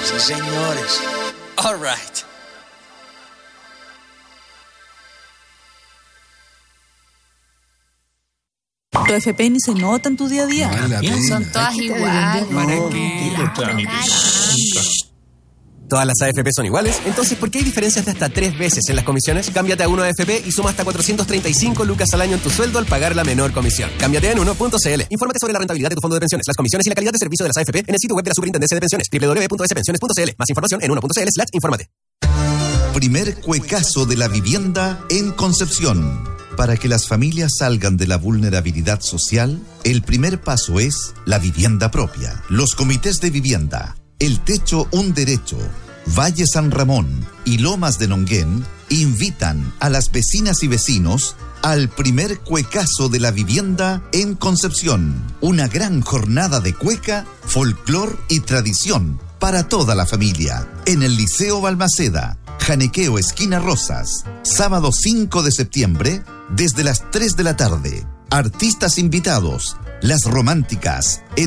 Sí, señores. All right. Tu FP ni se nota en tu día a día. Son todas iguales. ¿Para qué? ¿Todas las AFP son iguales? Entonces, ¿por qué hay diferencias de hasta 3 veces en las comisiones? Cámbiate a Uno AFP y suma hasta 435 lucas al año en tu sueldo al pagar la menor comisión. Cámbiate en uno.cl. Infórmate sobre la rentabilidad de tu fondo de pensiones, las comisiones y la calidad de servicio de las AFP en el sitio web de la Superintendencia de Pensiones, www.spensiones.cl. Más información en uno.cl/infórmate. Primer cuecazo de la vivienda en Concepción. Para que las familias salgan de la vulnerabilidad social, el primer paso es la vivienda propia. Los comités de vivienda, El Techo Un Derecho, Valle San Ramón y Lomas de Nonguén invitan a las vecinas y vecinos al primer cuecazo de la vivienda en Concepción. Una gran jornada de cueca, folclor y tradición para toda la familia. En el Liceo Balmaceda, Janequeo Esquina Rosas, sábado 5 de septiembre, desde las 3 de la tarde. Artistas invitados, Las Románticas,